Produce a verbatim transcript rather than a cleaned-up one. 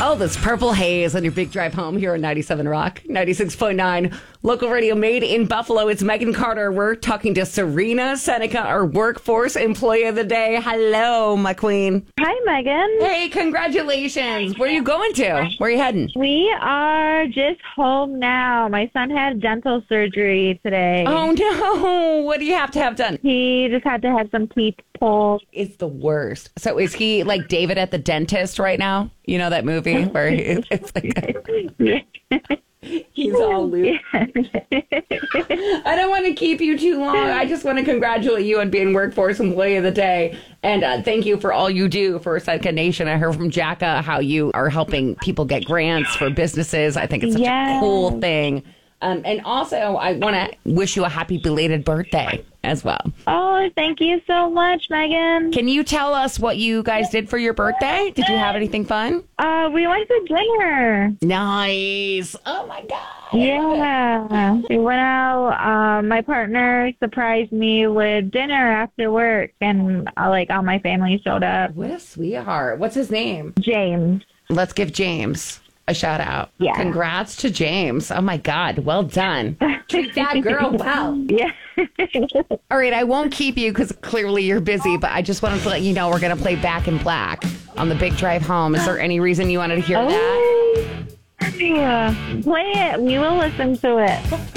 Well, this Purple Haze on your big drive home here on ninety-seven Rock, ninety-six point nine. Local radio made in Buffalo. It's Megan Carter. We're talking to Serena Seneca, our workforce employee of the day. Hello, my queen. Hi, Megan. Hey, congratulations. Where are you going to? Where are you heading? We are just home now. My son had dental surgery today. Oh, no. What do you have to have done? He just had to have some teeth pulled. It's the worst. So is he like David at the dentist right now? You know that movie where he, it's like he's all loose. I don't want to keep you too long. I just want to congratulate you on being Workforce Employee of the Day. And uh, thank you for all you do for Seneca Nation. I heard from Jacka how you are helping people get grants for businesses. I think it's such Yes. a cool thing. Um, and also, I want to wish you a happy belated birthday as well. Oh, thank you so much, Megan. Can you tell us what you guys did for your birthday? Did you have anything fun? Uh, we went to dinner. Nice. Oh, my God. Yeah. We went out. Uh, my partner surprised me with dinner after work, and uh, like all my family showed up. What a sweetheart. What's his name? James. Let's give James a shout out. Yeah. Congrats to James. Oh, my God. Well done. Treat that girl well. Yeah. All right. I won't keep you because clearly you're busy, but I just wanted to let you know we're going to play Back in Black on the big drive home. Is there any reason you wanted to hear that? Oh, yeah. Play it. We will listen to it.